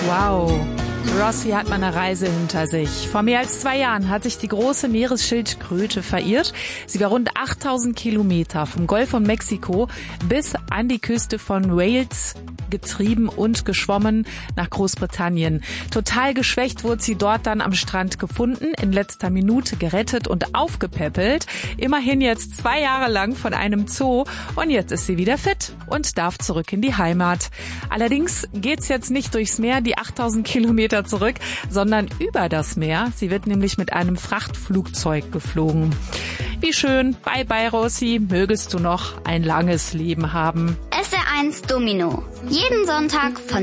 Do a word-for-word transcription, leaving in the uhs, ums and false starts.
Wow. Rossi hat mal eine Reise hinter sich. Vor mehr als zwei Jahren hat sich die große Meeresschildkröte verirrt. Sie war rund achttausend Kilometer vom Golf von Mexiko bis an die Küste von Wales getrieben und geschwommen nach Großbritannien. Total geschwächt wurde sie dort dann am Strand gefunden, in letzter Minute gerettet und aufgepäppelt. Immerhin jetzt zwei Jahre lang von einem Zoo und jetzt ist sie wieder fit und darf zurück in die Heimat. Allerdings geht's jetzt nicht durchs Meer, die achttausend Kilometer zurück, sondern über das Meer. Sie wird nämlich mit einem Frachtflugzeug geflogen. Wie schön, bye bye Rossi, mögest du noch ein langes Leben haben. S R eins Domino. Jeden Sonntag von